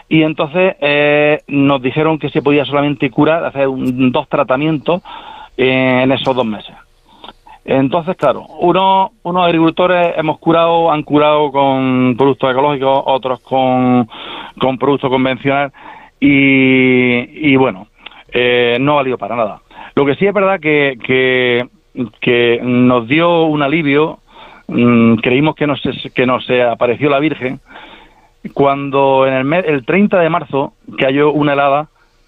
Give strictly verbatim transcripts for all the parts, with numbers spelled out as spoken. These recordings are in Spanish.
Y entonces eh, nos dijeron que se podía solamente curar, hacer un, dos tratamientos eh, en esos dos meses. Entonces, claro, unos, unos agricultores hemos curado, han curado con productos ecológicos, otros con, con productos convencionales, y, y bueno, eh, no valió para nada. Lo que sí es verdad que, que, que nos dio un alivio, mmm, creímos que nos, que nos apareció la Virgen, cuando en el, mes, el treinta de marzo cayó una helada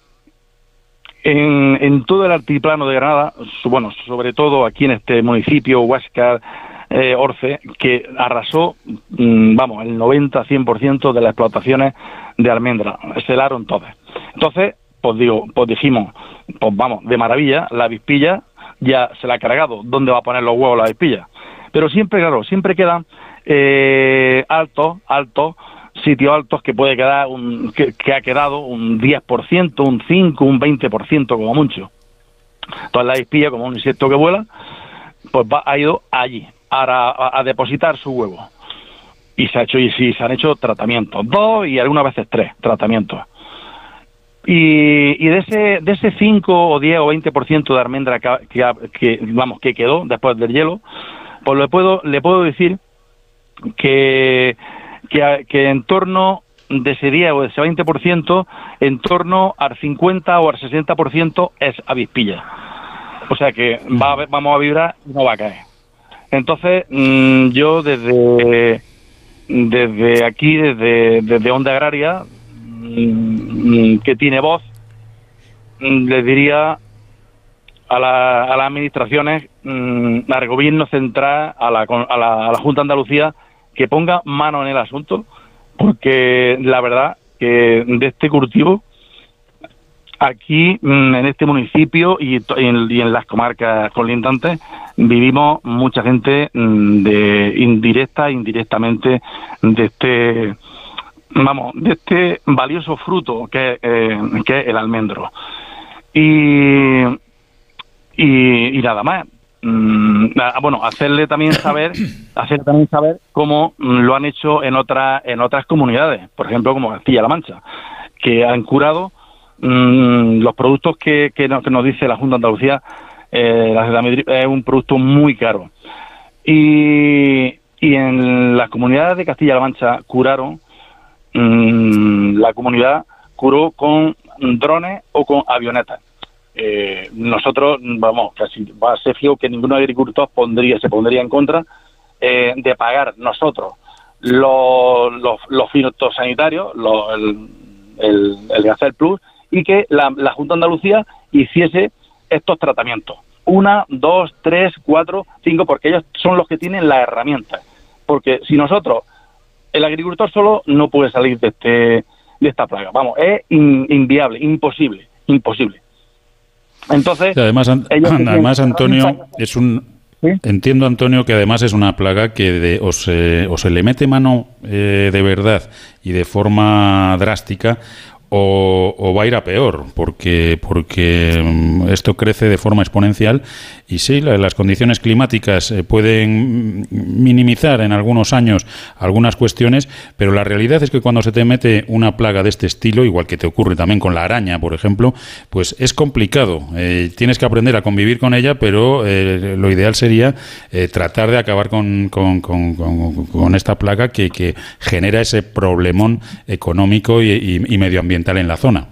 en, en todo el altiplano de Granada, bueno, sobre todo aquí en este municipio, Huáscar, eh, Orce, que arrasó, mmm, vamos, el noventa a cien por ciento de las explotaciones de almendra, se helaron todas. Entonces, pues digo, pues dijimos, pues vamos, de maravilla, la avispilla ya se la ha cargado, ¿dónde va a poner los huevos la avispilla? Pero siempre, claro, siempre quedan eh, altos, altos, sitios altos que puede quedar, un, que, que ha quedado un diez por ciento, un cinco por ciento, un veinte por ciento como mucho. Entonces la avispilla, como un insecto que vuela, pues va, ha ido allí a, a, a depositar su huevo. Y se ha hecho, y sí, se han hecho tratamientos, dos y algunas veces tres tratamientos. Y, y de ese de ese cinco o diez o veinte por ciento de almendra que, que, que vamos que quedó después del hielo, pues le puedo le puedo decir que que, que en torno de ese diez o de ese veinte por ciento, en torno al cincuenta o al sesenta por ciento es avispilla. O sea que va a, vamos a vibrar y no va a caer. Entonces, mmm, yo desde desde aquí, desde, desde Onda Agraria, mmm, que tiene voz, mmm, les diría a, la, a las administraciones, mmm, al gobierno central, a la, a, la, a la Junta de Andalucía, que ponga mano en el asunto, porque la verdad que de este cultivo, aquí en este municipio y en, y en las comarcas colindantes, vivimos mucha gente de indirecta e indirectamente de este, vamos, de este valioso fruto que, eh, que es el almendro. Y, y, y nada más. Bueno, hacerle también saber, hacerle también saber cómo lo han hecho en otras en otras comunidades, por ejemplo como Castilla-La Mancha, que han curado mmm, los productos que, que, nos, que nos dice la Junta de Andalucía. Eh, la Ciudad es un producto muy caro, y, y en las comunidades de Castilla-La Mancha curaron, mmm, la comunidad curó con drones o con avionetas. Eh, nosotros, vamos, casi va a ser fijo que ningún agricultor pondría, se pondría en contra eh, de pagar nosotros los, los, los fitosanitarios, los, el, el, el Gacel Plus, y que la, la Junta de Andalucía hiciese estos tratamientos. Una, dos, tres, cuatro, cinco, porque ellos son los que tienen las herramientas. Porque si nosotros, el agricultor solo no puede salir de este de esta plaga. Vamos, es in, inviable, imposible, imposible. Entonces, además, además Antonio, es un ¿sí? Entiendo, Antonio, que además es una plaga que de, o, se, o se le mete mano eh, de verdad y de forma drástica, o, o va a ir a peor, porque porque esto crece de forma exponencial y sí, la, las condiciones climáticas eh, pueden minimizar en algunos años algunas cuestiones, pero la realidad es que cuando se te mete una plaga de este estilo, igual que te ocurre también con la araña, por ejemplo, pues es complicado. Eh, tienes que aprender a convivir con ella, pero eh, lo ideal sería eh, tratar de acabar con, con, con, con, con esta plaga que, que genera ese problemón económico y, y, y medioambiental en la zona.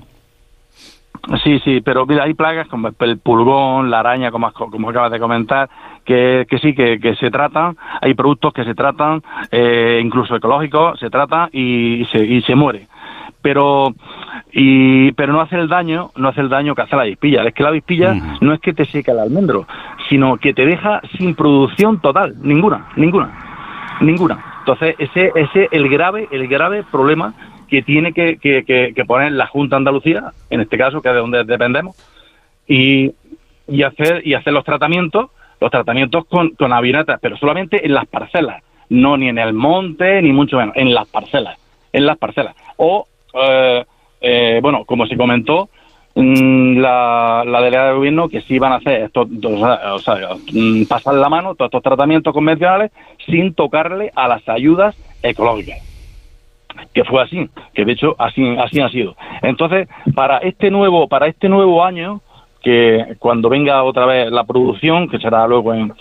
Sí, sí, pero mira, hay plagas como el pulgón, la araña, como, como acabas de comentar, que, que sí, que, que se tratan, hay productos que se tratan, eh, incluso ecológicos, se tratan y, y, se, y se muere. Pero y pero no hace el daño, no hace el daño que hace la avispilla. Es que la avispilla uh-huh. no es que te seca el almendro, sino que te deja sin producción total, ninguna, ninguna, ninguna. Entonces ese ese el grave, el grave problema que tiene que, que, que, que poner la Junta de Andalucía, en este caso, que es de donde dependemos, y, y hacer y hacer los tratamientos, los tratamientos con, con avionetas, pero solamente en las parcelas, no ni en el monte, ni mucho menos, en las parcelas, en las parcelas. O, eh, eh, bueno, como se comentó, mmm, la, la delegada de gobierno, que sí van a hacer estos, o sea, mmm, pasar la mano, todos estos tratamientos convencionales, sin tocarle a las ayudas ecológicas. que fue así, que de hecho así así ha sido. Entonces, para este nuevo para este nuevo año, que cuando venga otra vez la producción, que será luego en,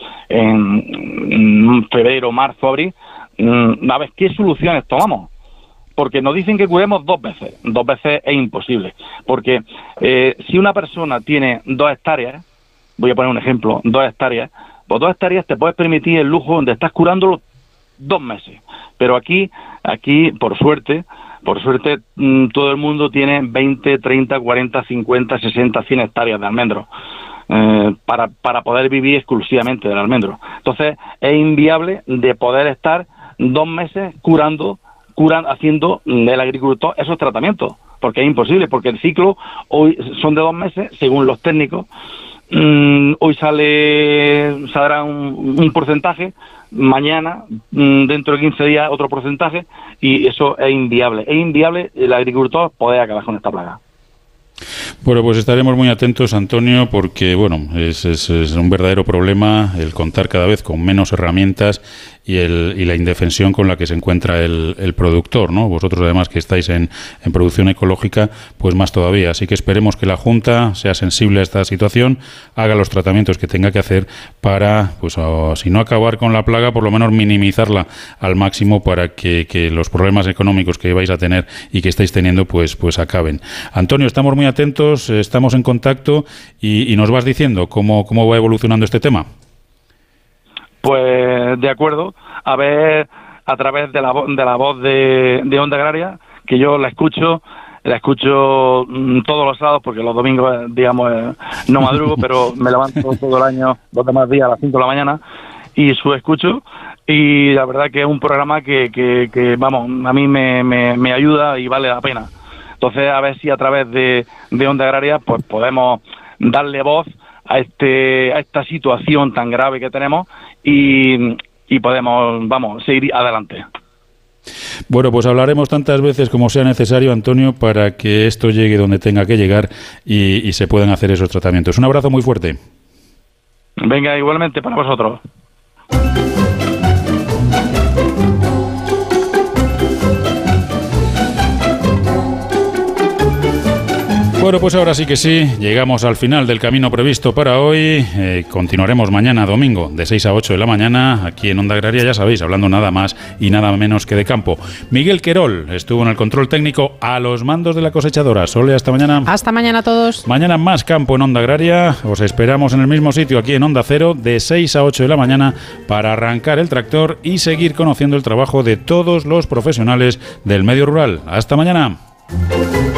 en febrero, marzo, abril, a ver qué soluciones tomamos. Porque nos dicen que curemos dos veces. Dos veces es imposible. Porque eh, si una persona tiene dos hectáreas, voy a poner un ejemplo, dos hectáreas, pues dos hectáreas te puedes permitir el lujo donde estás curándolo dos meses. Pero aquí, aquí por suerte, por suerte mmm, todo el mundo tiene veinte, treinta, cuarenta, cincuenta, sesenta, cien hectáreas de almendros. Eh, para, para poder vivir exclusivamente del almendro. Entonces es inviable de poder estar dos meses curando curan haciendo el agricultor esos tratamientos, porque es imposible, porque el ciclo hoy son de dos meses, según los técnicos. Mm, hoy sale saldrá un, un porcentaje, mañana, mm, dentro de quince días, otro porcentaje, y eso es inviable. Es inviable el agricultor poder acabar con esta plaga. Bueno, pues estaremos muy atentos, Antonio, porque bueno, es, es, es un verdadero problema el contar cada vez con menos herramientas y, el, y la indefensión con la que se encuentra el, el productor, ¿no? Vosotros además que estáis en, en producción ecológica, pues más todavía. Así que esperemos que la Junta sea sensible a esta situación, haga los tratamientos que tenga que hacer para, pues o, si no acabar con la plaga, por lo menos minimizarla al máximo para que, que los problemas económicos que vais a tener y que estáis teniendo, pues, pues acaben. Antonio, estamos muy atentos, estamos en contacto y, y nos vas diciendo cómo, cómo va evolucionando este tema. Pues de acuerdo, a ver a través de la, vo- de la voz de, de Onda Agraria, que yo la escucho, la escucho mmm, todos los sábados, porque los domingos, digamos, eh, no madrugo, pero me levanto todo el año, los demás días a las cinco de la mañana, y su escucho, y la verdad que es un programa que, que, que vamos, a mí me, me, me ayuda y vale la pena. Entonces, a ver si a través de, de Onda Agraria pues podemos darle voz a este a esta situación tan grave que tenemos y, y podemos, vamos, seguir adelante. Bueno, pues hablaremos tantas veces como sea necesario, Antonio, para que esto llegue donde tenga que llegar y, y se puedan hacer esos tratamientos. Un abrazo muy fuerte. Venga, igualmente para vosotros. Bueno, pues ahora sí que sí, llegamos al final del camino previsto para hoy. Eh, continuaremos mañana domingo de seis a ocho de la mañana aquí en Onda Agraria, ya sabéis, hablando nada más y nada menos que de campo. Miguel Querol estuvo en el control técnico a los mandos de la cosechadora. Sole, hasta mañana. Hasta mañana a todos. Mañana más campo en Onda Agraria. Os esperamos en el mismo sitio aquí en Onda Cero de seis a ocho de la mañana para arrancar el tractor y seguir conociendo el trabajo de todos los profesionales del medio rural. Hasta mañana.